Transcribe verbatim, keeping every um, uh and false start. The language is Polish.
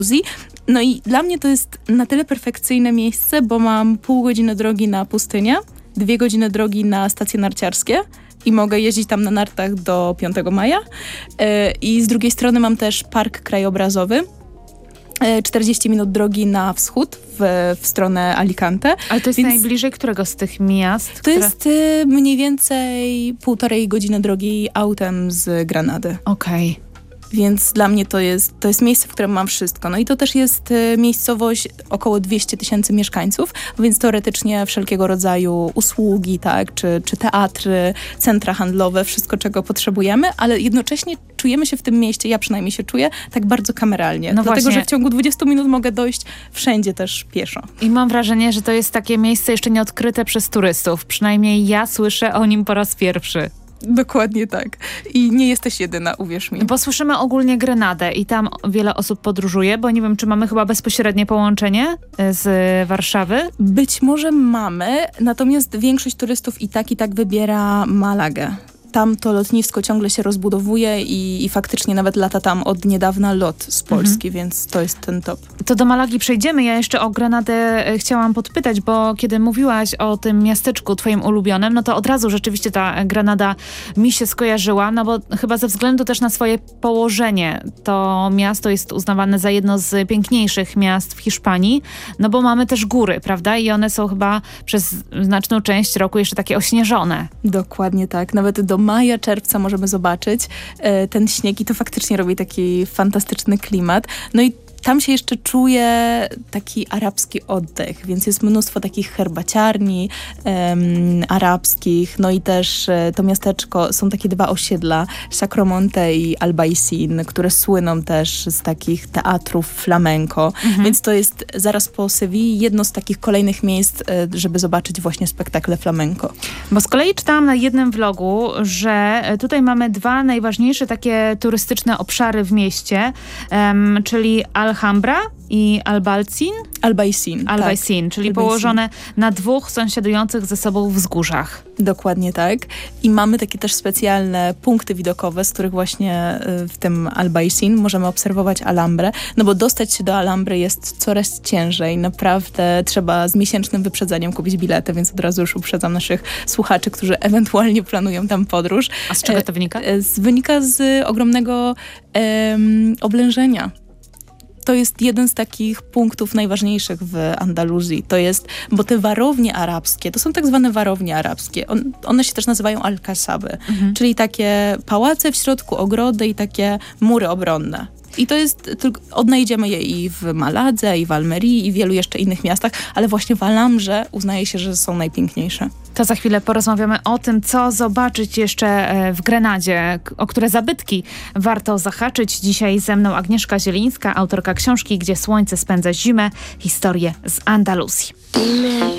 No i dla mnie to jest na tyle perfekcyjne miejsce, bo mam pół godziny drogi na pustynię, dwie godziny drogi na stacje narciarskie i mogę jeździć tam na nartach do piątego maja. I z drugiej strony mam też park krajobrazowy, czterdzieści minut drogi na wschód, w, w stronę Alicante. Ale to jest Więc najbliżej którego z tych miast? To które... jest y, mniej więcej półtorej godziny drogi autem z Granady. Okej. Okay. Więc dla mnie to jest, to jest miejsce, w którym mam wszystko. No i to też jest y, miejscowość około dwieście tysięcy mieszkańców, więc teoretycznie wszelkiego rodzaju usługi, tak, czy, czy teatry, centra handlowe, wszystko, czego potrzebujemy, ale jednocześnie czujemy się w tym mieście, ja przynajmniej się czuję, tak bardzo kameralnie. No Dlatego, właśnie. że w ciągu dwudziestu minut mogę dojść wszędzie też pieszo. I mam wrażenie, że to jest takie miejsce jeszcze nieodkryte przez turystów. Przynajmniej ja słyszę o nim po raz pierwszy. Dokładnie tak. I nie jesteś jedyna, uwierz mi. Bo słyszymy ogólnie Grenadę i tam wiele osób podróżuje, bo nie wiem, czy mamy chyba bezpośrednie połączenie z Warszawy? Być może mamy, natomiast większość turystów i tak i tak wybiera Malagę. Tam to lotnisko ciągle się rozbudowuje i, i faktycznie nawet lata tam od niedawna lot z Polski, mhm. więc to jest ten top. To do Malagi przejdziemy. Ja jeszcze o Grenadę chciałam podpytać, bo kiedy mówiłaś o tym miasteczku twoim ulubionym, no to od razu rzeczywiście ta Granada mi się skojarzyła, no bo chyba ze względu też na swoje położenie. To miasto jest uznawane za jedno z piękniejszych miast w Hiszpanii, no bo mamy też góry, prawda? I one są chyba przez znaczną część roku jeszcze takie ośnieżone. Dokładnie tak. Nawet do maja, czerwca możemy zobaczyć e, ten śnieg i to faktycznie robi taki fantastyczny klimat. No i tam się jeszcze czuje taki arabski oddech, więc jest mnóstwo takich herbaciarni um, arabskich, no i też e, to miasteczko, są takie dwa osiedla, Sacromonte i Albaicín, które słyną też z takich teatrów flamenco, mhm. więc to jest zaraz po Sewilli jedno z takich kolejnych miejsc, e, żeby zobaczyć właśnie spektakle flamenco. Bo z kolei czytałam na jednym vlogu, że tutaj mamy dwa najważniejsze takie turystyczne obszary w mieście, um, czyli Alhambra i Albaicín? Albaicín, Albaicín, tak. czyli Albaicín. Położone na dwóch sąsiadujących ze sobą wzgórzach. Dokładnie tak. I mamy takie też specjalne punkty widokowe, z których właśnie w tym Albaicín możemy obserwować Alhambrę, no bo dostać się do Alhambry jest coraz ciężej. Naprawdę trzeba z miesięcznym wyprzedzeniem kupić bilety, więc od razu już uprzedzam naszych słuchaczy, którzy ewentualnie planują tam podróż. A z czego to wynika? Z, wynika z ogromnego um, oblężenia. To jest jeden z takich punktów najważniejszych w Andaluzji. To jest, bo te warownie arabskie, to są tak zwane warownie arabskie. On, one się też nazywają Alcasaby, mhm. czyli takie pałace w środku, ogrody i takie mury obronne. I to jest, tylko odnajdziemy je i w Maladze, i w Almerii, i w wielu jeszcze innych miastach, ale właśnie w Alhambrze uznaje się, że są najpiękniejsze. To za chwilę porozmawiamy o tym, co zobaczyć jeszcze w Grenadzie, o które zabytki warto zahaczyć. Dzisiaj ze mną Agnieszka Zielińska, autorka książki Gdzie słońce spędza zimę, historie z Andaluzji. Dime